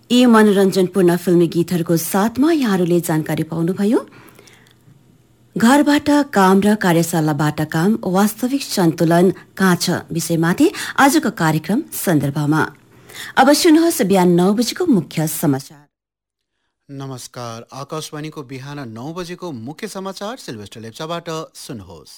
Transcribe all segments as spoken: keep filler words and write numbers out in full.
यी मनोरञ्जनपूर्ण फिल्मी गीतहरूको साथमा यहाँहरूले जानकारी पाउनुभयो। घरबाट काम र कार्यशालाबाट काम वास्तविक सन्तुलन कहाँ छ विषयमाथि आजको कार्यक्रम सन्दर्भमा। अब सुन्नुहोस् बिहान नौ बजेको मुख्य समाचार। नमस्कार, आकाशवाणीको बिहान नौ बजेको मुख्य समाचार सिल्भेस्टर लेप्चाबाट सुन्नुहोस्।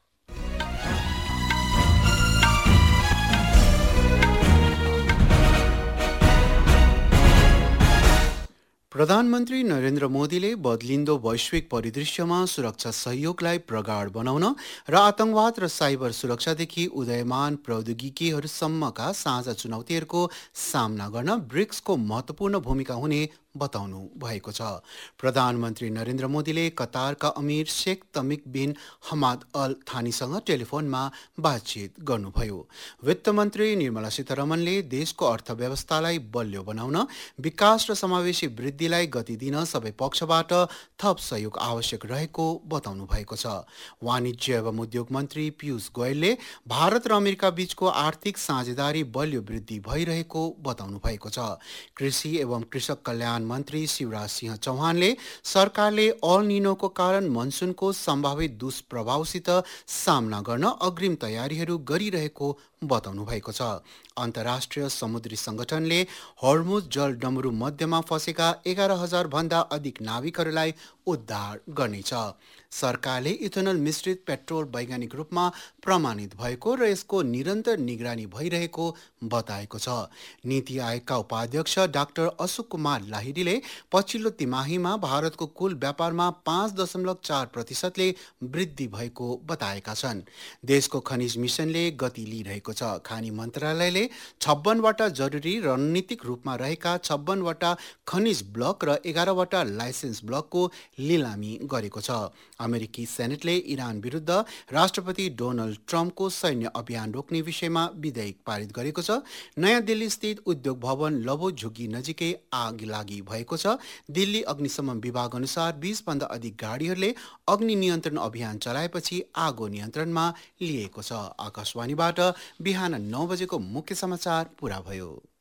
प्रधानमन्त्री नरेन्द्र मोदीले बदलिन्दो वैश्विक परिदृश्यमा सुरक्षा सहयोगलाई प्रगाढ बनाउन र आतंकवाद र साइबर सुरक्षादेखि उदयमान प्रौद्योगिकीहरूसम्मका साझा चुनौतीहरूको सामना गर्न ब्रिक्सको महत्त्वपूर्ण भूमिका हुने बताउनु भएको छ। प्रधानमन्त्री नरेन्द्र मोदीले कतारका अमीर शेख तमिक बिन हमाद अल थानीसँग टेलिफोनमा बातचित गर्नुभयो। वित्त मन्त्री निर्मला सीतारमणले देशको अर्थव्यवस्थालाई बलियो बनाउन, विकास र समावेशी वृद्धिलाई गति दिन सबै पक्षबाट थप सहयोग आवश्यक रहेको बताउनु भएको छ। वाणिज्य एवं उद्योग मन्त्री पीयूष गोयलले भारत र अमेरिका बीचको आर्थिक साझेदारी बलियो वृद्धि भइरहेको बताउनु भएको छ। कृषि एवं कृषक कल्याण मन्त्री शिवराज सिंह चौहानले सरकारले अल निनोको कारण मनसुनको सम्भावित दुष्प्रभावसित सामना गर्न अग्रिम तयारीहरू गरिरहेको बताउनु भएको छ। अन्तर्राष्ट्रिय समुद्री संगठनले हर्मुज जल डमरू मध्यमा फँसेका एघार हजार भन्दा अधिक नाविकहरूलाई उद्धार गर्नेछ। सरकारले इथेनल मिश्रित पेट्रोल वैज्ञानिक रूपमा प्रमाणित भएको र यसको निरन्तर निगरानी भइरहेको बताएको छ। नीति आयोगका उपाध्यक्ष डाक्टर अशोक कुमार लाहिरीले पछिल्लो तिमाहीमा भारतको कुल व्यापारमा पाँच दशमलव चार प्रतिशतले वृद्धि भएको बताएका छन्। देशको खनिज मिसनले गति लिइरहेको छ। खानी मन्त्रालयले छप्पनवटा जरुरी रणनीतिक रूपमा रहेका छप्पनवटा खनिज ब्लक र एघारवटा लाइसेन्स ब्लकको लिलामी गरेको छ। अमेरिकी सेनेटले इरान विरुद्ध राष्ट्रपति डोनाल्ड ट्रम्पको सैन्य अभियान रोक्ने विषयमा विधेयक पारित गरेको छ। नयाँ दिल्ली स्थित उद्योग भवन लबो झुकी नजिकै आग लागि भएको छ। दिल्ली अग्निशमन विभाग अनुसार बीस भन्दा अधिक गाडीहरूले अग्नि नियन्त्रण अभियान चलाएपछि आगो नियन्त्रणमा लिएको छ। आकाशवाणीबाट बिहान नौ बजेको मुख्य समाचार पूरा भयो।